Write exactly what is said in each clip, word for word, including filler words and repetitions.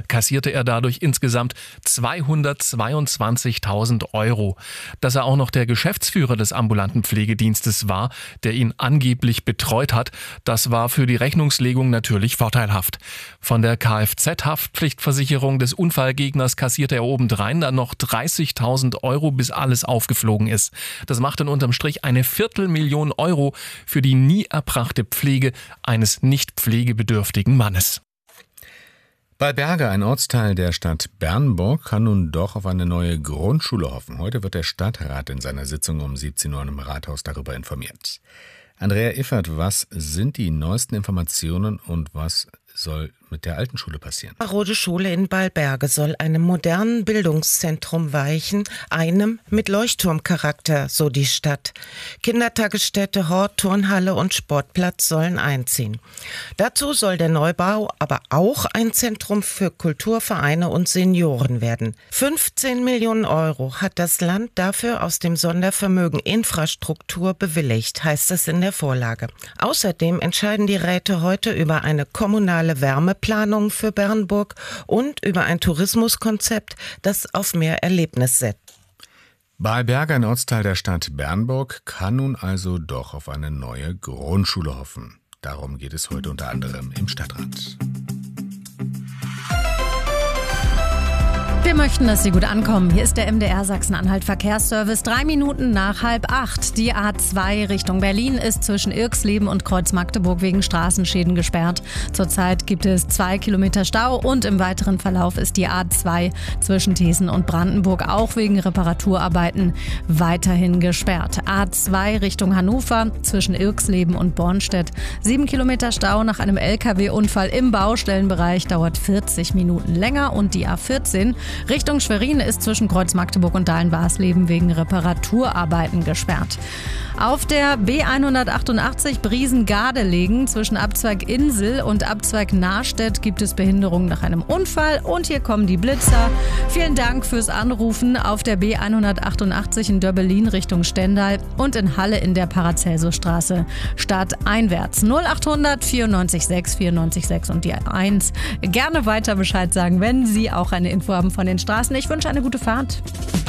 kassierte er dadurch insgesamt zweihundertzweiundzwanzigtausend Euro. Dass er auch noch der Geschäftsführer des ambulanten Pflegedienstes war, der ihn angeblich betreut hat, das war für die Rechnungslegung natürlich vorteilhaft. Von der Kfz-Haftpflichtversicherung des Unfallgegners kassierte er obendrein dann noch dreißigtausend Euro, bis alles aufgeflogen ist. Das macht dann unterm Strich eine Viertelmillion Euro für die nie erbrachte Pflege eines nicht pflegebedürftigen Mannes. Balberge, ein Ortsteil der Stadt Bernburg, kann nun doch auf eine neue Grundschule hoffen. Heute wird der Stadtrat in seiner Sitzung um siebzehn Uhr im Rathaus darüber informiert. Andrea Iffert, was sind die neuesten Informationen und was soll mit der alten Schule passieren? Die Marode Schule in Balberge soll einem modernen Bildungszentrum weichen, einem mit Leuchtturmcharakter, so die Stadt. Kindertagesstätte, Hort, Turnhalle und Sportplatz sollen einziehen. Dazu soll der Neubau aber auch ein Zentrum für Kulturvereine und Senioren werden. fünfzehn Millionen Euro hat das Land dafür aus dem Sondervermögen Infrastruktur bewilligt, heißt es in der Vorlage. Außerdem entscheiden die Räte heute über eine kommunale Wärmeplanung für Bernburg und über ein Tourismuskonzept, das auf mehr Erlebnis setzt. Balberge, ein Ortsteil der Stadt Bernburg, kann nun also doch auf eine neue Grundschule hoffen. Darum geht es heute unter anderem im Stadtrat. Wir möchten, dass Sie gut ankommen. Hier ist der M D R Sachsen-Anhalt Verkehrsservice. Drei Minuten nach halb acht. Die A zwei Richtung Berlin ist zwischen Irxleben und Kreuz Magdeburg wegen Straßenschäden gesperrt. Zurzeit gibt es zwei Kilometer Stau und im weiteren Verlauf ist die A zwei zwischen Thesen und Brandenburg auch wegen Reparaturarbeiten weiterhin gesperrt. A zwei Richtung Hannover zwischen Irxleben und Bornstedt. Sieben Kilometer Stau nach einem L K W-Unfall im Baustellenbereich dauert vierzig Minuten länger und die A vierzehn Richtung Schwerin ist zwischen Kreuz Magdeburg und Dahlen-Barsleben wegen Reparaturarbeiten gesperrt. Auf der B hundertachtundachtzig Briesen-Gardelegen zwischen Abzweig Insel und Abzweig Nahrstedt gibt es Behinderungen nach einem Unfall und hier kommen die Blitzer. Vielen Dank fürs Anrufen auf der B hundertachtundachtzig in Döbbelin Richtung Stendal und in Halle in der Paracelsusstraße stadteinwärts. null achthundert vierundneunzig sechs vierundneunzig sechs und die eins. Gerne weiter Bescheid sagen, wenn Sie auch eine Info haben von den Straßen. Ich wünsche eine gute Fahrt.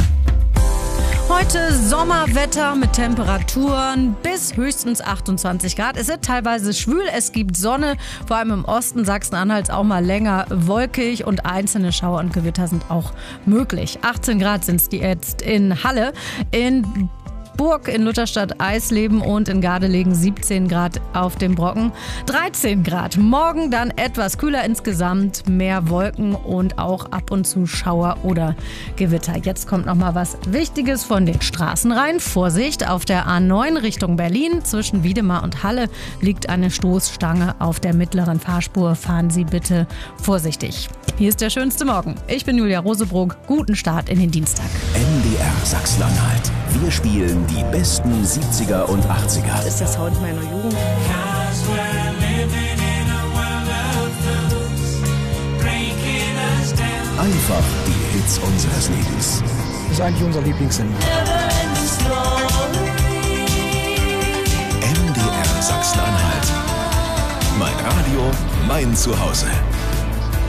Heute Sommerwetter mit Temperaturen bis höchstens achtundzwanzig Grad. Es wird teilweise schwül, es gibt Sonne, vor allem im Osten Sachsen-Anhalts auch mal länger wolkig und einzelne Schauer und Gewitter sind auch möglich. achtzehn Grad sind es jetzt in Halle, in Burg, in Lutherstadt, Eisleben und in Gardelegen siebzehn Grad auf dem Brocken, dreizehn Grad. Morgen dann etwas kühler insgesamt, mehr Wolken und auch ab und zu Schauer oder Gewitter. Jetzt kommt noch mal was Wichtiges von den Straßen rein. Vorsicht, auf der A neun Richtung Berlin zwischen Wiedemar und Halle liegt eine Stoßstange auf der mittleren Fahrspur. Fahren Sie bitte vorsichtig. Hier ist der schönste Morgen. Ich bin Julia Rosebrook. Guten Start in den Dienstag. M D R Sachsen-Anhalt. Wir spielen die besten siebziger und achtziger. Das ist der Sound meiner Jugend. Einfach die Hits unseres Lebens. Das ist eigentlich unser Lieblingssender. M D R Sachsen-Anhalt. Mein Radio, mein Zuhause.